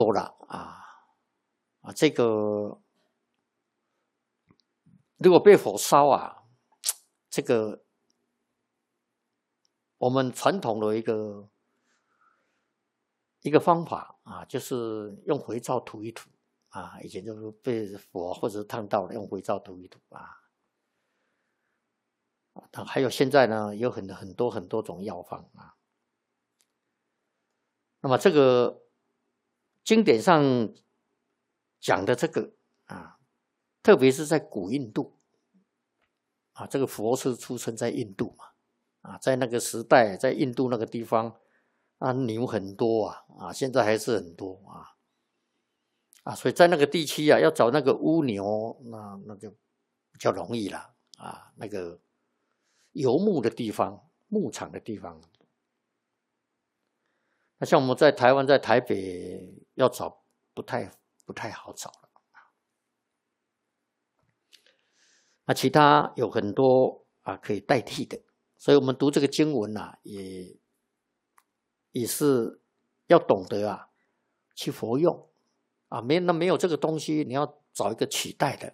多了这个如果被火烧这个我们传统的一个方法就是用肥皂涂一涂以前就是被火或者烫到了，用肥皂涂一涂还有现在呢，有很多种药方那么这个经典上讲的这个特别是在古印度这个佛是出生在印度嘛在那个时代，在印度那个地方牛很多现在还是很多所以在那个地区要找那个乌牛，那就比较容易了那个游牧的地方，牧场的地方。那像我们在台湾，在台北要找不太好找了。那其他有很多可以代替的，所以我们读这个经文也是要懂得去服用没有这个东西，你要找一个取代的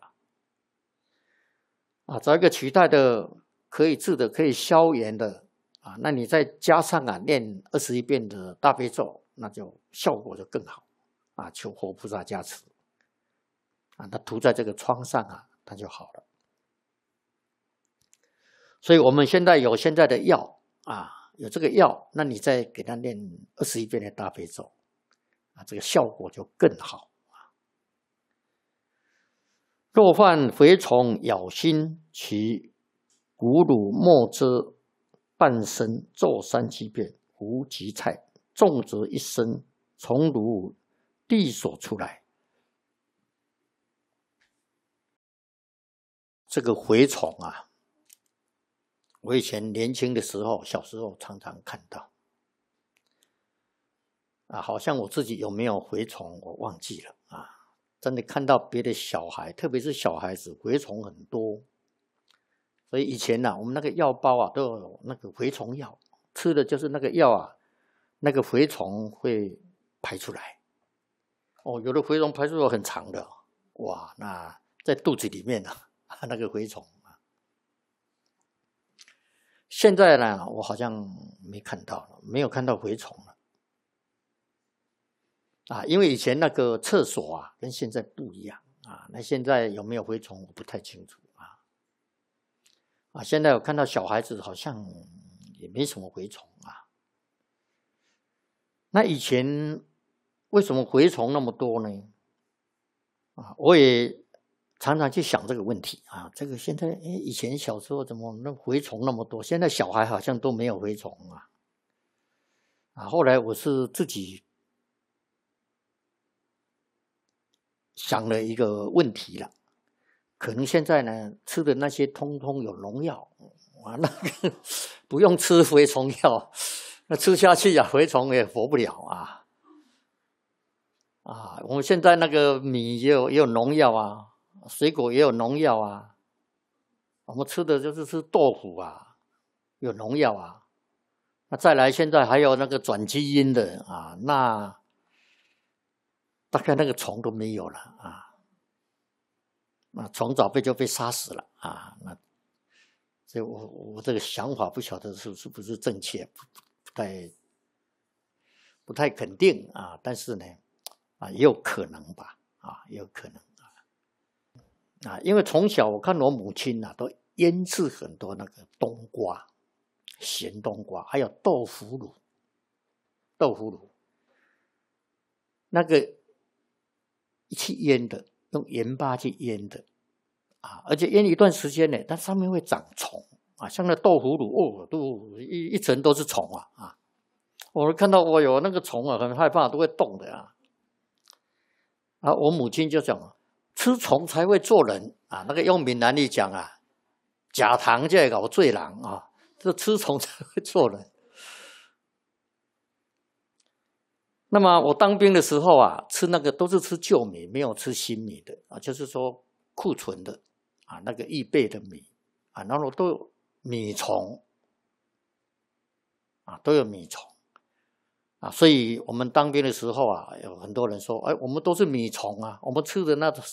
找一个取代的可以治的，可以消炎的那你再加上念21遍的大悲咒，那就效果就更好求佛菩萨加持那涂在这个疮上它就好了。所以我们现在有现在的药有这个药，那你再给他念21遍的大悲咒这个效果就更好若犯肥虫咬心，其骨乳末汁半身咒37遍，无及菜，重则一身，从如地所出来。这个蛔虫我以前年轻的时候，小时候常常看到好像我自己有没有蛔虫我忘记了真的看到别的小孩，特别是小孩子蛔虫很多，所以以前我们那个药包都有那个蛔虫药，吃的就是那个药那个蛔虫会排出来有的蛔虫排出来很长的哇，那在肚子里面那个蛔虫现在呢我好像没看到了，没有看到蛔虫了因为以前那个厕所跟现在不一样那现在有没有蛔虫我不太清楚现在我看到小孩子好像也没什么蛔虫那以前为什么蛔虫那么多呢我也常常去想这个问题这个现在以前小时候怎么那蛔虫那么多，现在小孩好像都没有蛔虫后来我是自己想了一个问题了，可能现在呢吃的那些通通有农药那个不用吃蛔虫药，那吃下去蛔虫也活不了我们现在那个米也有农药水果也有农药我们吃的就是吃豆腐有农药那再来现在还有那个转基因的那大概那个虫都没有了那虫早就被杀死了那所以我这个想法不晓得是不是正确，不太肯定但是呢也有可能吧也有可能因为从小我看我母亲都腌制很多那个冬瓜，咸冬瓜，还有豆腐乳那个去腌的，用盐巴去腌的而且腌一段时间呢，它上面会长虫像那豆腐乳都一层都是虫我看到我有那个虫很害怕，都会动的我母亲就讲吃虫才会做人那个用闽南语讲假糖才会搞做人这吃虫才会做人。那么我当兵的时候吃那个都是吃旧米，没有吃新米的就是说库存的那个预备的米然后都有米虫都有米虫所以我们当兵的时候啊，有很多人说，哎，我们都是米虫啊，我们吃的那